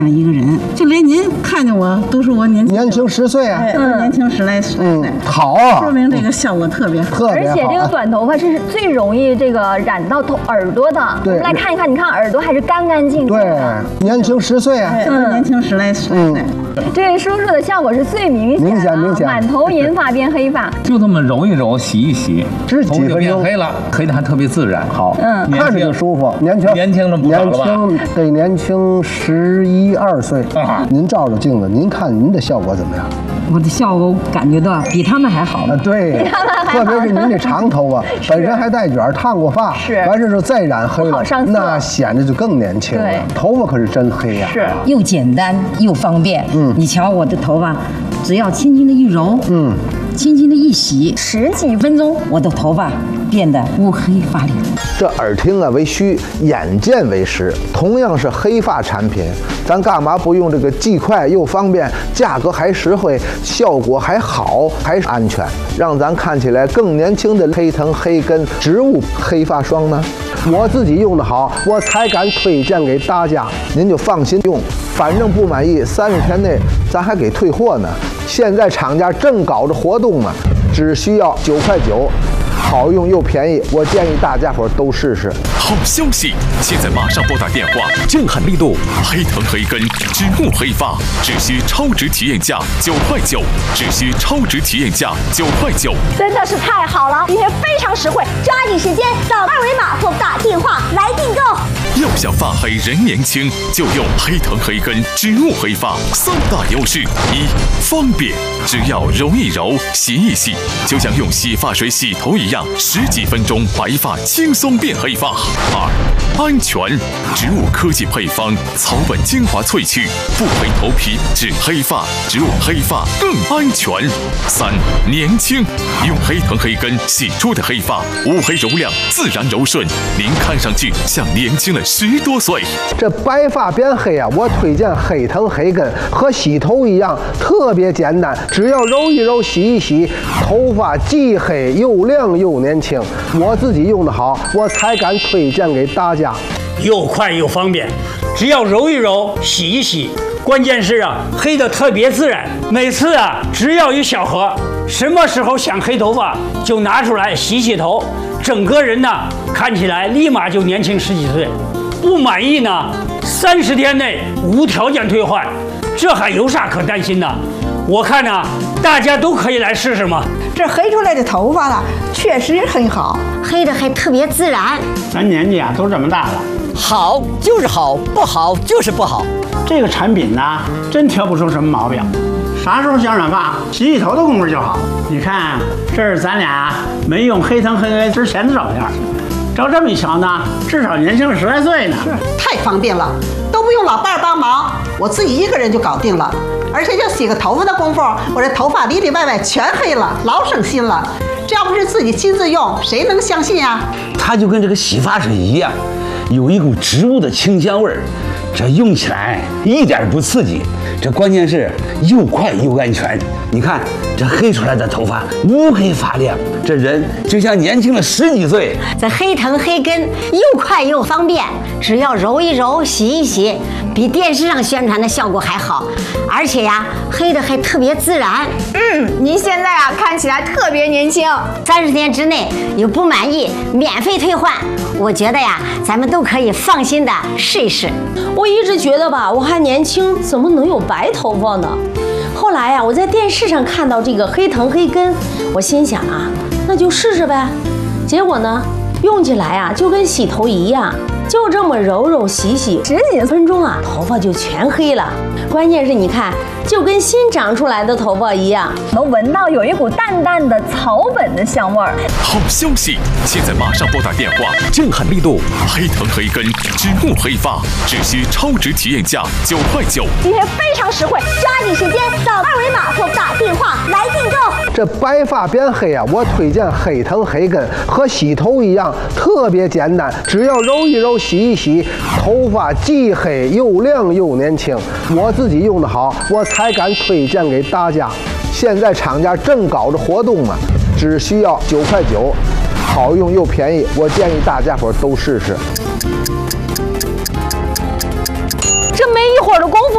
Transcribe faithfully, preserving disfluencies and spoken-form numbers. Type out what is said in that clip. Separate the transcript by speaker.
Speaker 1: 一个人，就连您看见我都是我年轻
Speaker 2: 年轻十岁啊，
Speaker 1: 哎，都是年轻十来岁，
Speaker 2: 嗯，好啊，
Speaker 1: 说明这个效果特别好，
Speaker 2: 特别好。
Speaker 3: 而且这个短头发这是最容易这个染到头耳朵的。
Speaker 2: 对，
Speaker 3: 我们来看一看，你看耳朵还是干干净净
Speaker 2: 对，年轻十岁啊，
Speaker 1: 哎，都是年轻十来岁，
Speaker 2: 嗯，
Speaker 3: 这叔叔的效果是最明显的，
Speaker 2: 明显明显
Speaker 3: 满头银发变黑发，
Speaker 4: 就这么揉一揉，洗一洗，
Speaker 2: 只几
Speaker 4: 头就
Speaker 2: 分钟
Speaker 4: 变黑了，黑的还特别自然。
Speaker 2: 好，
Speaker 3: 嗯，
Speaker 2: 看着就舒服，年轻，
Speaker 4: 年轻了不少
Speaker 2: 年
Speaker 4: 了吧？
Speaker 2: 轻得年轻十一二岁
Speaker 4: 啊。
Speaker 2: 您照着镜子，您看您的效果怎么样？
Speaker 1: 我的效果感觉到比他们还好
Speaker 2: 啊，对，特别是您这长头发，本身还带卷，烫过发，
Speaker 3: 是
Speaker 2: 完事之后再染黑了，
Speaker 3: 上色
Speaker 2: 那显得就更年轻了。
Speaker 3: 对，
Speaker 2: 头发可是真黑呀、啊，
Speaker 3: 是
Speaker 1: 又简单又方便。嗯，你瞧我的头发，只要轻轻的一揉，嗯，轻轻的一洗，十几分钟，我的头发变得乌黑发亮。
Speaker 5: 这耳听啊为虚，眼见为实。同样是黑发产品，咱干嘛不用这个既快又方便，价格还实惠，效果还好，还安全，让咱看起来更年轻的黑藤黑根植物黑发霜呢？我自己用的好，我才敢推荐给大家。您就放心用，反正不满意，三十天内咱还给退货呢。现在厂家正搞着活动呢，只需要九块九。好用又便宜，我建议大家伙都试试。
Speaker 6: 好消息！现在马上拨打电话，震撼力度，黑藤黑根植物黑发，只需超值体验价九块九，只需超值体验价九块九，
Speaker 7: 真的是太好了，并且非常实惠，抓紧时间扫二维码或打电话来订购。
Speaker 6: 要想发黑人年轻，就用黑藤黑根植物黑发，三大优势：一、方便，只要揉一揉、洗一洗，就像用洗发水洗头一样，十几分钟白发轻松变黑发；二、安全，植物科技配方，草本精华萃取，不黑头皮，只黑发，植物黑发更安全；三、年轻，用黑藤黑根洗出的黑发，乌黑柔亮，自然柔顺，您看上去像年轻了十多岁。
Speaker 5: 这白发变黑啊，我推荐黑藤黑根，和洗头一样，特别简单，只要揉一揉、洗一洗，头发既黑又亮又年轻。我自己用的好，我才敢推荐给大家。
Speaker 8: 又快又方便，只要揉一揉、洗一洗，关键是啊，黑的特别自然。每次啊，只要一小盒，什么时候想黑头发就拿出来洗洗头，整个人呢看起来立马就年轻十几岁。不满意呢，三十天内无条件退换，这还有啥可担心的？我看呢、啊，大家都可以来试试嘛。
Speaker 9: 这黑出来的头发了，确实很好，
Speaker 7: 黑的还特别自然。
Speaker 8: 咱年纪啊都这么大了，
Speaker 10: 好就是好，不好就是不好。
Speaker 8: 这个产品呢，真挑不出什么毛病。啥时候想染发，洗洗头的功夫就好。你看，这是咱俩没用黑藤黑根之前的照片。照这么一瞧呢，至少年轻了十来岁呢。
Speaker 9: 是，太方便了，都不用老伴儿帮忙，我自己一个人就搞定了。而且就洗个头发的功夫，我这头发里里外外全黑了，老省心了。这要不是自己亲自用，谁能相信呀？
Speaker 11: 它就跟这个洗发水一样，有一股植物的清香味儿，这用起来一点不刺激，这关键是又快又安全。你看这黑出来的头发乌黑发亮，这人就像年轻了十几岁。
Speaker 7: 这黑藤黑根又快又方便，只要揉一揉、洗一洗，比电视上宣传的效果还好。而且呀，黑的还特别自然。
Speaker 3: 嗯，您现在啊看起来特别年轻。
Speaker 7: 三十天之内有不满意免费退换。我觉得呀，咱们都可以放心的试一试。
Speaker 12: 我一直觉得吧，我还年轻，怎么能有白头发呢？后来呀，我在电视上看到这个黑藤黑根，我心想啊，那就试试呗。结果呢，用起来啊就跟洗头一样，就这么揉揉洗洗，十几分钟啊，头发就全黑了。关键是你看，就跟新长出来的头发一样，
Speaker 3: 能闻到有一股淡淡的草本的香味儿。
Speaker 6: 好消息！现在马上拨打电话，震撼力度，黑藤黑根植物黑发，只需超值体验价九块九，
Speaker 7: 并且非常实惠，抓紧时间扫二维码或打电话来订购。
Speaker 5: 这白发变黑啊，我推荐黑藤黑根，和洗头一样，特别简单，只要揉一揉、洗一洗，头发既黑又亮又年轻。我自己用的好，我才敢推荐给大家。现在厂家正搞着活动呢，只需要九块九，好用又便宜，我建议大家伙都试试。
Speaker 12: 这没一会儿的功夫。